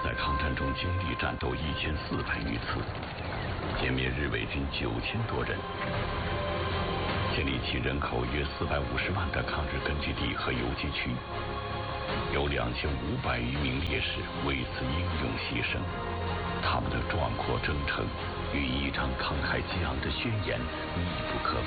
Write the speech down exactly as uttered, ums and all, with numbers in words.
在抗战中经历战斗一千四百余次，歼灭日伪军九千多人，建立起人口约四百五十万的抗日根据地和游击区，有两千五百余名烈士为此英勇牺牲。他们的壮阔征程与一场慷慨激昂的宣言密不可